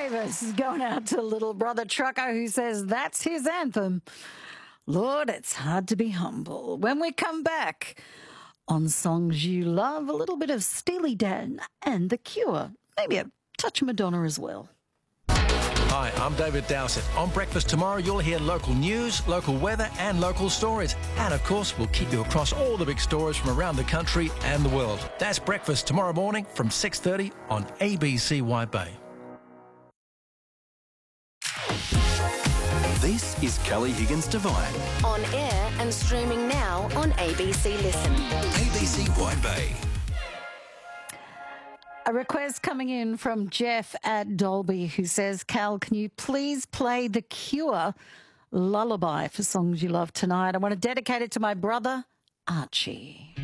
Davis is going out to little brother Trucker, who says that's his anthem. Lord, it's hard to be humble. When we come back on Songs You Love, a little bit of Steely Dan and The Cure. Maybe a touch of Madonna as well. Hi, I'm David Dowsett. On Breakfast tomorrow, you'll hear local news, local weather and local stories. And of course, we'll keep you across all the big stories from around the country and the world. That's Breakfast tomorrow morning from 6:30 on ABC Wide Bay. This is Kelly Higgins Divine. On air and streaming now on ABC Listen. ABC Wide Bay. A request coming in from Jeff at Dolby, who says, Cal, can you please play The Cure Lullaby for Songs You Love tonight? I want to dedicate it to my brother, Archie.